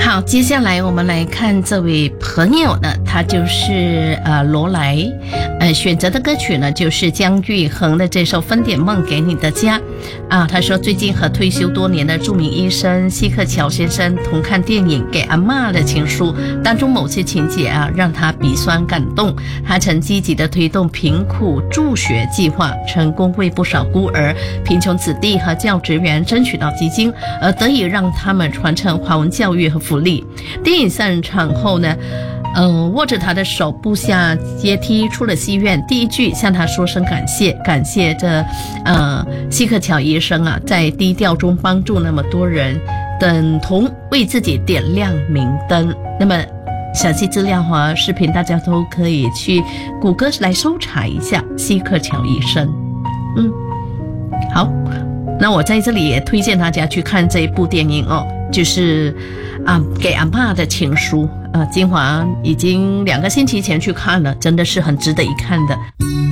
好，接下来我们来看这位朋友呢，他就是罗莱，选择的歌曲呢就是姜育恒的这首《分点梦给你的家》啊。他说最近和退休多年的著名医生希克乔先生同看电影《给阿嬷的情书》，当中某些情节啊让他鼻酸感动。他曾积极的推动贫苦助学计划，成功为不少孤儿、贫穷子弟和教职员争取到基金，而得以让他们传承华文教育和福利。电影散场后呢，握着他的手步下阶梯出了戏院，第一句向他说声感谢，感谢这希克乔医生啊，在低调中帮助那么多人，等同为自己点亮明灯。那么详细资料和视频大家都可以去谷歌来搜查一下希克乔医生。好，那我在这里也推荐大家去看这一部电影哦，就是给阿嬷的情书。金华已经2个星期前去看了，真的是很值得一看的。